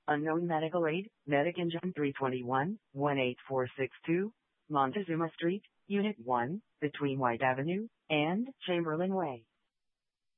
Unknown medical aid, Medic Engine 321, 18462, Montezuma Street, Unit 1, between White Avenue and Chamberlain Way.